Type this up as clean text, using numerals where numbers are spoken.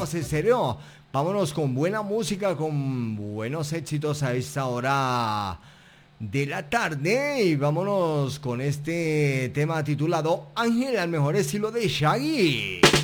Bombox Estéreo. Vámonos con buena música, con buenos éxitos a esta hora de la tarde. Y vámonos con este tema titulado Ángel al mejor estilo de Shaggy.